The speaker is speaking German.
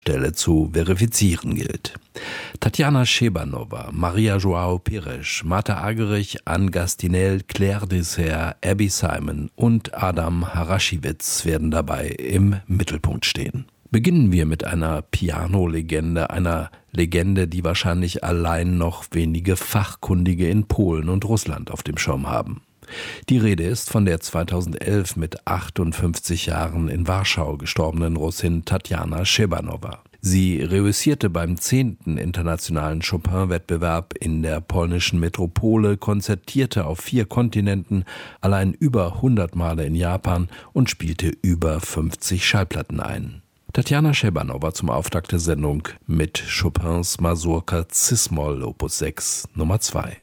Stelle zu verifizieren gilt. Tatjana Schebanova, Maria Joao Pires, Marta Argerich, Anne Gastinel, Claire Dessert, Abby Simon und Adam Haraschiwitz werden dabei im Mittelpunkt stehen. Beginnen wir mit einer Piano-Legende, einer Legende, die wahrscheinlich allein noch wenige Fachkundige in Polen und Russland auf dem Schirm haben. Die Rede ist von der 2011 mit 58 Jahren in Warschau gestorbenen Russin Tatjana Schebanova. Sie reüssierte beim 10. internationalen Chopin-Wettbewerb in der polnischen Metropole, konzertierte auf 4 Kontinenten, allein über 100 Male in Japan und spielte über 50 Schallplatten ein. Tatjana Schebanova zum Auftakt der Sendung mit Chopins Mazurka Cis-Moll Opus 6 Nummer 2.